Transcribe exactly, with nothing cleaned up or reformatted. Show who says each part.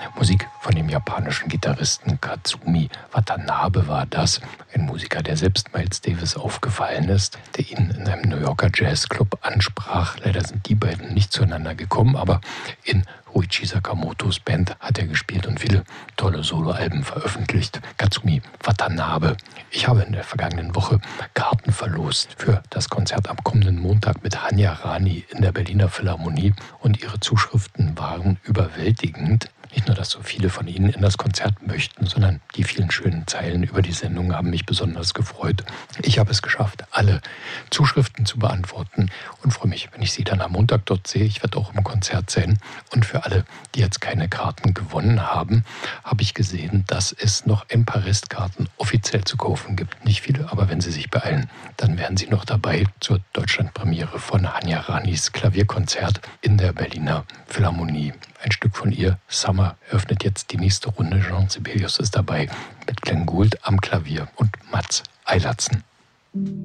Speaker 1: Musik von dem japanischen Gitarristen Kazumi Watanabe war das. Ein Musiker, der selbst Miles Davis aufgefallen ist, der ihn in einem New Yorker Jazzclub ansprach. Leider sind die beiden nicht zueinander gekommen, aber in Ruichi Sakamotos Band hat er gespielt und viele tolle Soloalben veröffentlicht. Kazumi Watanabe. Ich habe in der vergangenen Woche Karten verlost für das Konzert am kommenden Montag mit Hanya Rani in der Berliner Philharmonie und ihre Zuschriften waren überwältigend. Nicht nur, dass so viele von Ihnen in das Konzert möchten, sondern die vielen schönen Zeilen über die Sendung haben mich besonders gefreut. Ich habe es geschafft, alle Zuschriften zu beantworten und freue mich, wenn ich Sie dann am Montag dort sehe. Ich werde auch im Konzert sein. Und für alle, die jetzt keine Karten gewonnen haben, habe ich gesehen, dass es noch ein paar Restkarten offiziell zu kaufen gibt. Nicht viele, aber wenn Sie sich beeilen, dann wären Sie noch dabei zur Deutschlandpremiere von Hanya Ranis Klavierkonzert in der Berliner Philharmonie. Ein Stück von ihr, Summer, eröffnet jetzt die nächste Runde. Jean Sibelius ist dabei mit Glenn Gould am Klavier und Mats Eilertsen.